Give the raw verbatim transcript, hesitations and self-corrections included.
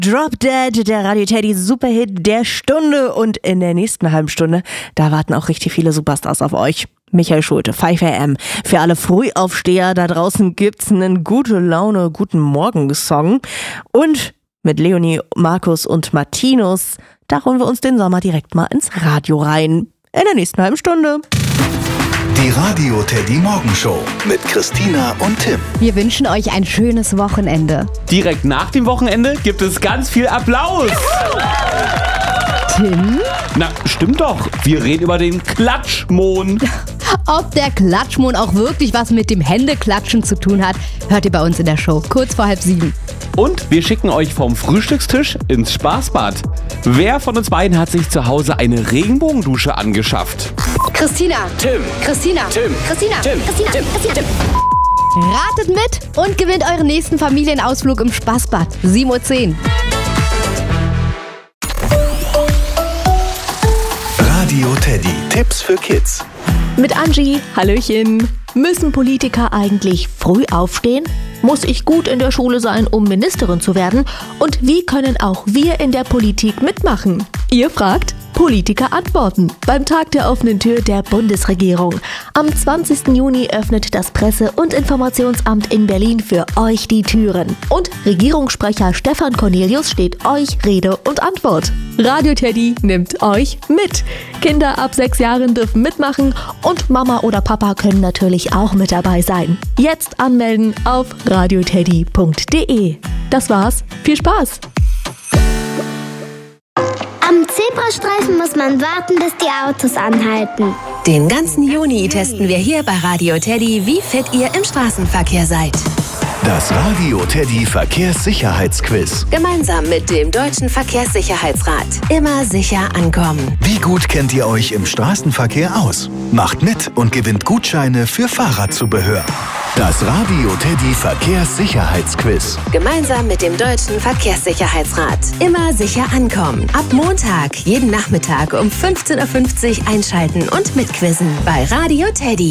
Drop Dead, der Radio Teddy Superhit der Stunde. Und in der nächsten halben Stunde, da warten auch richtig viele Superstars auf euch. Michael Schulte, fünf A M. Für alle Frühaufsteher da draußen gibt's einen gute Laune, guten Morgen-Song. Und mit Leonie, Markus und Martinus, da holen wir uns den Sommer direkt mal ins Radio rein. In der nächsten halben Stunde. Die Radio Teddy Morgenshow mit Christina und Tim. Wir wünschen euch ein schönes Wochenende. Direkt nach dem Wochenende gibt es ganz viel Applaus. Tim? Na, stimmt doch. Wir reden über den Klatschmohn. Ob der Klatschmohn auch wirklich was mit dem Händeklatschen zu tun hat, hört ihr bei uns in der Show, kurz vor halb sieben. Und wir schicken euch vom Frühstückstisch ins Spaßbad. Wer von uns beiden hat sich zu Hause eine Regenbogendusche angeschafft? Christina. Tim. Christina. Tim. Christina. Tim. Christina. Tim. Christina. Tim. Ratet mit und gewinnt euren nächsten Familienausflug im Spaßbad. sieben Uhr zehn. Radio Teddy. Tipps für Kids. Mit Angie, Hallöchen. Müssen Politiker eigentlich früh aufstehen? Muss ich gut in der Schule sein, um Ministerin zu werden? Und wie können auch wir in der Politik mitmachen? Ihr fragt, Politiker antworten beim Tag der offenen Tür der Bundesregierung. Am zwanzigsten Juni öffnet das Presse- und Informationsamt in Berlin für euch die Türen. Und Regierungssprecher Stefan Cornelius steht euch Rede und Antwort. Radio Teddy nimmt euch mit. Kinder ab sechs Jahren dürfen mitmachen und Mama oder Papa können natürlich auch mit dabei sein. Jetzt anmelden auf radioteddy punkt de. Das war's. Viel Spaß! Am Zebrastreifen muss man warten, bis die Autos anhalten. Den ganzen Juni testen wir hier bei Radio Teddy, wie fit ihr im Straßenverkehr seid. Das Radio Teddy Verkehrssicherheitsquiz. Gemeinsam mit dem Deutschen Verkehrssicherheitsrat. Immer sicher ankommen. Wie gut kennt ihr euch im Straßenverkehr aus? Macht mit und gewinnt Gutscheine für Fahrradzubehör. Das Radio Teddy Verkehrssicherheitsquiz. Gemeinsam mit dem Deutschen Verkehrssicherheitsrat. Immer sicher ankommen. Ab Montag, jeden Nachmittag um fünfzehn Uhr fünfzig einschalten und mitquizzen bei Radio Teddy.